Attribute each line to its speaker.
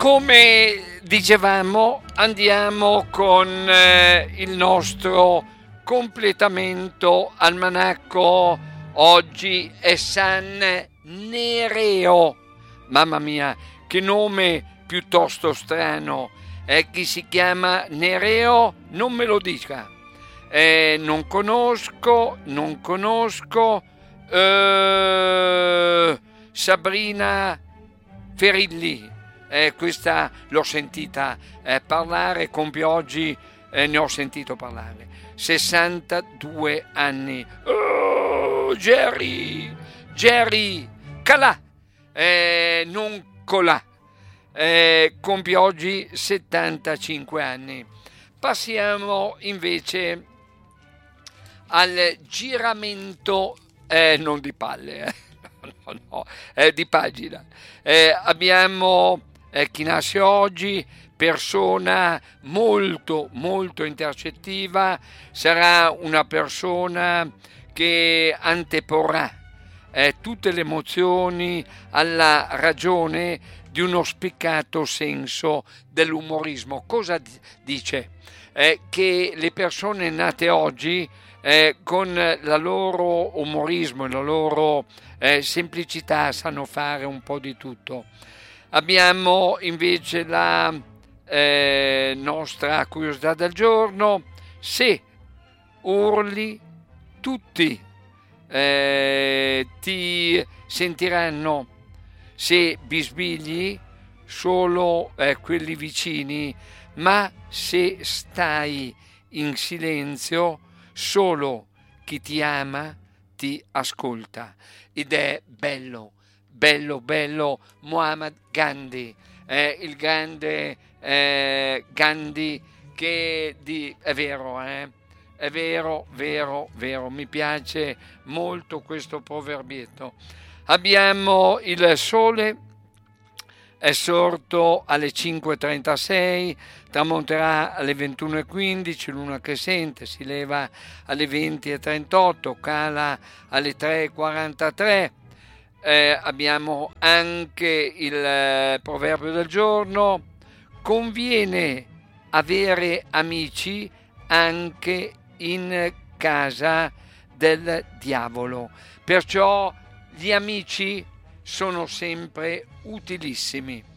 Speaker 1: Come dicevamo, andiamo con il nostro completamento almanacco. Oggi è San Nereo. Mamma mia, che nome piuttosto strano. Chi si chiama Nereo non me lo dica. Non conosco. Sabrina Ferilli. Questa l'ho sentita parlare, compie oggi, ne ho sentito parlare. 62 anni. Oh, Jerry Calà, non Colà. Compie oggi 75 anni. Passiamo invece al giramento, non di palle, no, di pagina. Abbiamo chi nasce oggi, persona molto molto intercettiva, sarà una persona che anteporrà tutte le emozioni alla ragione di uno spiccato senso dell'umorismo. Cosa dice? Che le persone nate oggi con la loro umorismo e la loro semplicità sanno fare un po' di tutto. Abbiamo invece la nostra curiosità del giorno: se urli tutti ti sentiranno, se bisbigli solo quelli vicini, ma se stai in silenzio solo chi ti ama ti ascolta. Ed è bello Muhammad Gandhi, il grande Gandhi, che è vero, è vero, mi piace molto questo proverbietto. Abbiamo il sole, è sorto alle 5:36, tramonterà alle 21:15, luna crescente, si leva alle 20:38, cala alle 3:43. Abbiamo anche il proverbio del giorno: conviene avere amici anche in casa del diavolo. Perciò gli amici sono sempre utilissimi.